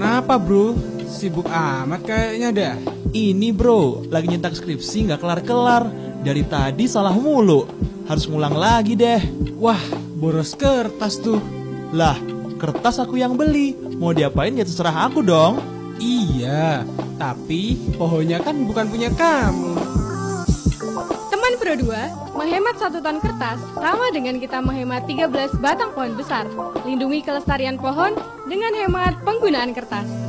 Kenapa bro? Sibuk amat kayaknya dah. Ini bro, lagi nyetak skripsi nggak kelar-kelar. Dari tadi salah mulu. Harus ngulang lagi deh. Wah, boros kertas tuh. Lah, kertas aku yang beli. Mau diapain ya terserah aku dong. Iya, tapi pohonnya kan bukan punya kamu. Teman Pro 2, menghemat 1 ton kertas sama dengan kita menghemat 13 batang pohon besar. Lindungi kelestarian pohon dengan hemat penggunaan kertas.